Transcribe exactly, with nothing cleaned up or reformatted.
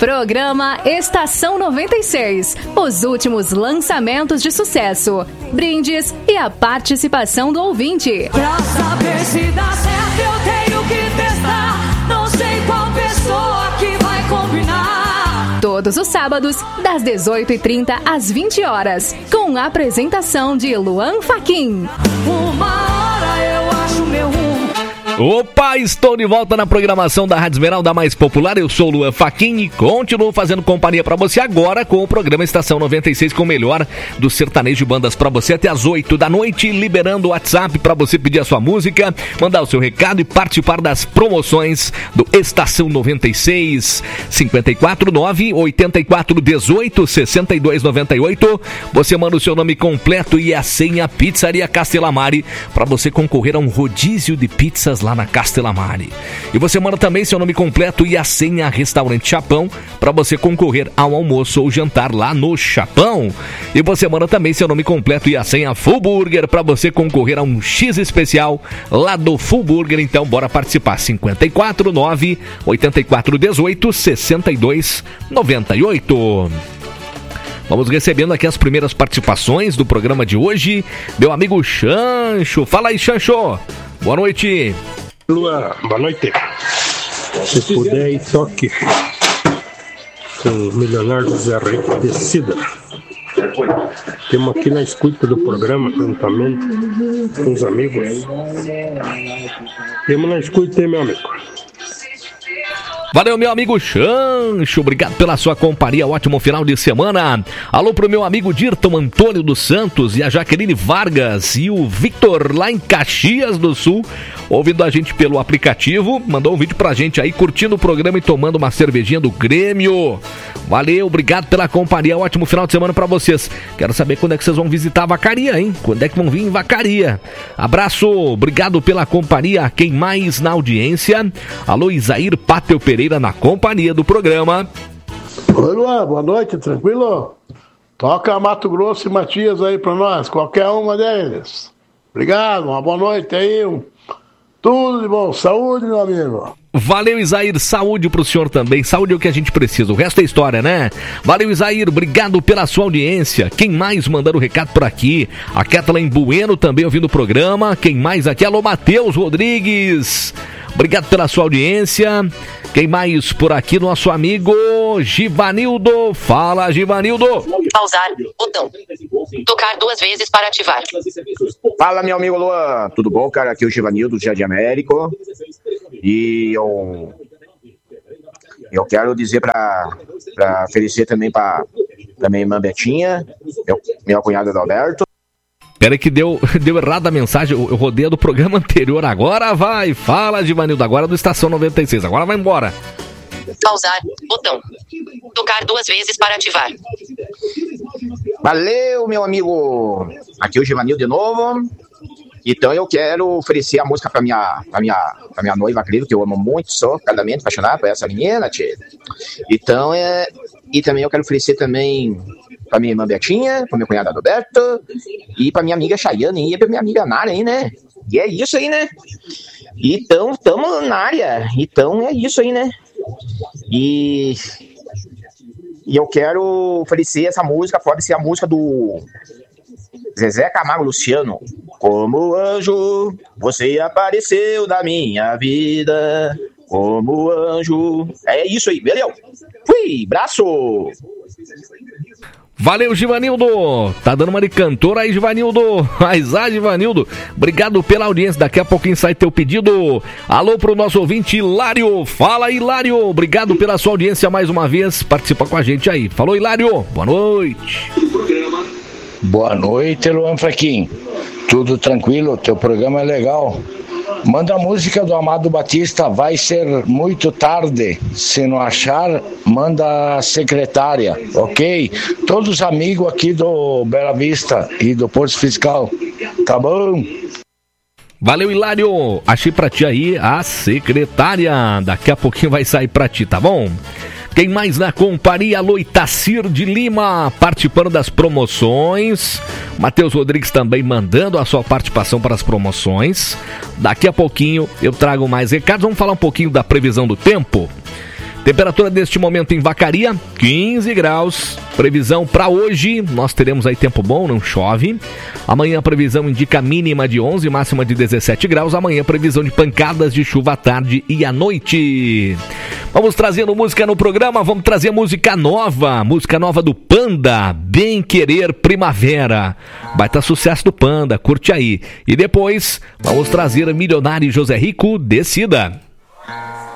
Programa Estação noventa e seis. Os últimos lançamentos de sucesso, brindes e a participação do ouvinte. Pra saber se dá certo eu tenho que testar. Não sei qual pessoa que vai combinar. Todos os sábados, das dezoito e trinta às vinte horas, com a apresentação de Luan Fachin. Uma hora eu acho meu rumo. Opa, estou de volta na programação da Rádio Esmeralda mais popular. Eu sou o Luan Fachin e continuo fazendo companhia pra você agora com o programa Estação noventa e seis, com o melhor do sertanejo de bandas pra você até as oito da noite, liberando o WhatsApp pra você pedir a sua música, mandar o seu recado e participar das promoções do Estação noventa e seis. cinco quatro nove, oito quatro um oito, seis dois nove oito. Você manda o seu nome completo e a senha Pizzaria Castelamari pra você concorrer a um rodízio de pizzas lá na Castelamari. E você manda também seu nome completo e a senha Restaurante Chapão para você concorrer ao almoço ou jantar lá no Chapão. E você manda também seu nome completo e a senha Full Burger para você concorrer a um X especial lá do Full Burger. Então bora participar. cinco quatro nove, oito quatro um oito, seis dois nove oito. Vamos recebendo aqui as primeiras participações do programa de hoje. Meu amigo Chancho. Fala aí, Chancho. Boa noite. Luan, boa noite. Se puder ir, toque com o milionário Zé Rico de Cidra. Temos aqui na escuta do programa, juntamente com os amigos. Temos na escuta aí, meu amigo. Valeu, meu amigo Chancho, obrigado pela sua companhia, ótimo final de semana. Alô pro meu amigo Dirton Antônio dos Santos e a Jaqueline Vargas e o Victor lá em Caxias do Sul, ouvindo a gente pelo aplicativo, mandou um vídeo pra gente aí, curtindo o programa e tomando uma cervejinha do Grêmio. Valeu, obrigado pela companhia, ótimo final de semana pra vocês. Quero saber quando é que vocês vão visitar a Vacaria, hein? Quando é que vão vir em Vacaria? Abraço, obrigado pela companhia. Quem mais na audiência? Alô, Isair Páteo Pereira na companhia do programa. Oi, Luan, boa noite, tranquilo? Toca Mato Grosso e Matias aí pra nós, qualquer uma deles. Obrigado, uma boa noite aí, um... tudo de bom, saúde, meu amigo. Valeu, Isair, saúde pro senhor também, saúde é o que a gente precisa, o resto é história, né? Valeu, Isair, obrigado pela sua audiência. Quem mais mandando o recado por aqui? A Kathleen Bueno também ouvindo o programa. Quem mais aqui? Alô, Matheus Rodrigues, obrigado pela sua audiência. Quem mais por aqui? Nosso amigo Givanildo. Fala, Givanildo. Pausar, botão. Tocar duas vezes para ativar. Fala, meu amigo Luan. Tudo bom, cara? Aqui é o Givanildo, do Jardim Américo. E eu, eu quero dizer para oferecer também para minha irmã Betinha, meu, meu cunhado Adalberto. Pera que deu, deu errado a mensagem, eu, eu rodei a do programa anterior. Agora vai, fala, Givanildo, agora do Estação noventa e seis, agora vai embora. Pausar, botão. Tocar duas vezes para ativar. Valeu, meu amigo. Aqui é o Givanildo de novo. Então eu quero oferecer a música pra minha, pra minha, pra minha noiva, acredito, que eu amo muito, sou perdamente apaixonado por essa menina, tia. Então, é... E também eu quero oferecer também pra minha irmã Betinha, pro meu cunhado Adalberto, e pra minha amiga Chayane, e pra minha amiga Nara aí, né? E é isso aí, né? Então, tamo na área. Então, é isso aí, né? E... E eu quero oferecer essa música, pode ser a música do... Zezé Camargo Luciano. Como anjo, você apareceu na minha vida. Como anjo. É isso aí, valeu. Fui, braço. Valeu, Givanildo. Tá dando uma de cantor aí, Givanildo. Mas, ah, Givanildo, obrigado pela audiência. Daqui a pouquinho sai teu pedido. Alô pro nosso ouvinte, Hilário. Fala, Hilário. Obrigado pela sua audiência mais uma vez. Participa com a gente aí. Falou, Hilário. Boa noite. Boa noite, Luan Fachin. Tudo tranquilo? Teu programa é legal. Manda a música do Amado Batista, Vai Ser Muito Tarde. Se não achar, manda a secretária, ok? Todos os amigos aqui do Bela Vista e do Porto Fiscal, tá bom? Valeu, Hilário. Achei pra ti aí a secretária. Daqui a pouquinho vai sair pra ti, tá bom? Quem mais na companhia? Alô, Itacir de Lima, participando das promoções. Matheus Rodrigues também mandando a sua participação para as promoções. Daqui a pouquinho eu trago mais recados. Vamos falar um pouquinho da previsão do tempo. Temperatura neste momento em Vacaria, quinze graus. Previsão para hoje, nós teremos aí tempo bom, não chove. Amanhã a previsão indica mínima de onze, máxima de dezessete graus. Amanhã previsão de pancadas de chuva à tarde e à noite. Vamos trazendo música no programa, vamos trazer música nova. Música nova do Panda, Bem Querer Primavera. Baita sucesso do Panda, curte aí. E depois, vamos trazer Milionário José Rico, Decida.